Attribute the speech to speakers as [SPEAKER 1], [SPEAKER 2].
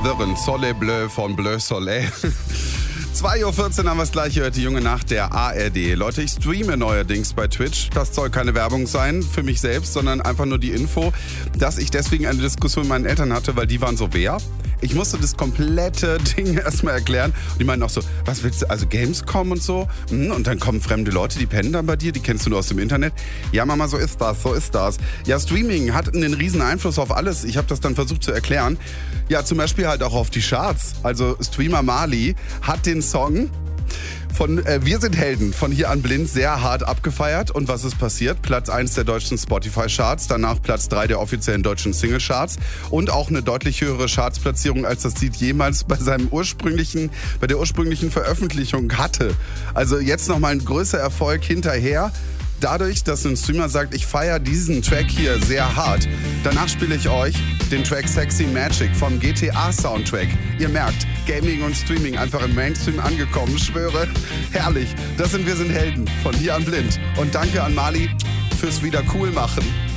[SPEAKER 1] Verwirrend. Soleil Bleu von Bleu Soleil. 2.14 Uhr haben wir es gleich gehört, die junge Nacht der ARD. Leute, ich streame neuerdings bei Twitch. Das soll keine Werbung sein für mich selbst, sondern einfach nur die Info, dass ich deswegen eine Diskussion mit meinen Eltern hatte, weil die waren so, wer? Ich musste das komplette Ding erstmal erklären. Und die meinten auch so, was willst du, also Gamescom und so? Und dann kommen fremde Leute, die pennen dann bei dir, die kennst du nur aus dem Internet. Ja, Mama, so ist das, so ist das. Ja, Streaming hat einen riesen Einfluss auf alles. Ich habe das dann versucht zu erklären. Ja, zum Beispiel halt auch auf die Charts. Also Streamer Mali hat den Song von Wir sind Helden von Hier an Blind sehr hart abgefeiert. Und was ist passiert? Platz 1 der deutschen Spotify-Charts, danach Platz 3 der offiziellen deutschen Single-Charts und auch eine deutlich höhere Chartsplatzierung, als das Lied jemals bei der ursprünglichen Veröffentlichung hatte. Also jetzt nochmal ein größerer Erfolg hinterher. Dadurch, dass ein Streamer sagt, ich feiere diesen Track hier sehr hart. Danach spiele ich euch den Track Sexy Magic vom GTA-Soundtrack. Ihr merkt, Gaming und Streaming einfach im Mainstream angekommen. Schwöre, herrlich. Das sind Wir sind Helden von Hier an Blind. Und danke an Mali fürs wieder cool machen.